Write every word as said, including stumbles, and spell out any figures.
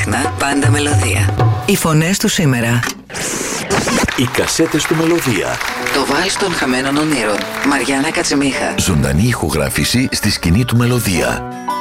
Πάντα μελωδία. Οι φωνές του σήμερα. Οι κασέτες του Μελωδία. Το βάλς των χαμένων ονείρων. Μαριάννα Κατσιμίχα. Ζωντανή ηχογράφηση στη σκηνή του Μελωδία.